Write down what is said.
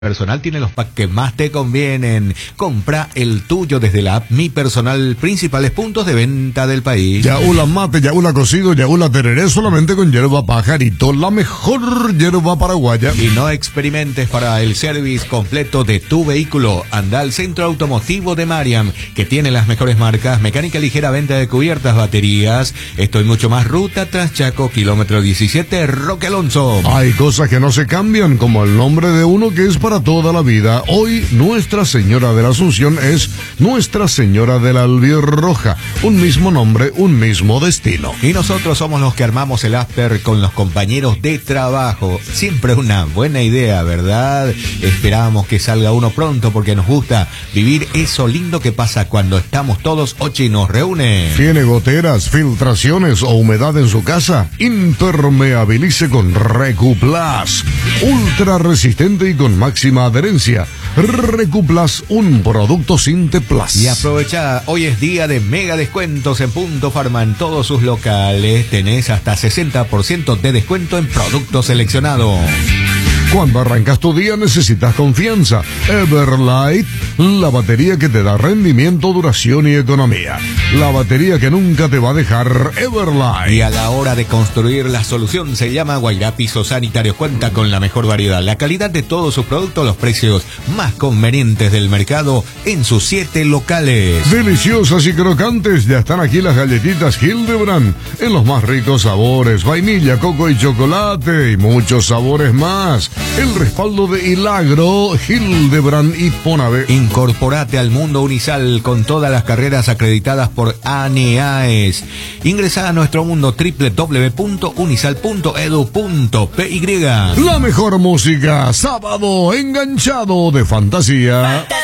Personal tiene los packs que más te convienen. Compra el tuyo desde la app Mi Personal, principales puntos de venta del país. Yaula mate, yaula cocido, yaula tereré, solamente con hierba pajarito, la mejor hierba paraguaya. Y no experimentes. Para el service completo de tu vehículo, anda al Centro Automotivo de Mariam, que tiene las mejores marcas, mecánica ligera, venta de cubiertas, baterías, esto y mucho más. Ruta tras Chaco, kilómetro 17, Roque Alonso. Hay cosas que no se cambian, como el nombre de uno que es para toda la vida. Hoy Nuestra Señora de la Asunción es Nuestra Señora de la Albirroja. Un mismo nombre, un mismo destino. Y nosotros somos los que armamos el after con los compañeros de trabajo. Siempre una buena idea, ¿verdad? Esperamos que salga uno pronto porque nos gusta vivir eso lindo que pasa cuando estamos todos ocho y nos reúne. ¿Tiene goteras, filtraciones o humedad en su casa? Impermeabilice con Recuplas. Ultra resistente y con máxima adherencia. Recuplas, un producto Sinteplas. Y aprovecha, hoy es día de mega descuentos en Punto Farma en todos sus locales. Tenés hasta 60% de descuento en productos seleccionados. Cuando arrancas tu día necesitas confianza. Everlight, la batería que te da rendimiento, duración y economía. La batería que nunca te va a dejar. Everlight. Y a la hora de construir, la solución se llama Guairá Pisos Sanitarios. Cuenta con la mejor variedad, la calidad de todos sus productos, los precios más convenientes del mercado en sus 7 locales. Deliciosas y crocantes, ya están aquí las galletitas Hildebrand en los más ricos sabores, vainilla, coco y chocolate y muchos sabores más. El respaldo de Hilagro, Hildebrand y Ponave. Incorporate al mundo Unisal con todas las carreras acreditadas por ANEAES. Ingresá a nuestro mundo www.unisal.edu.py. La mejor música, sábado enganchado de fantasía.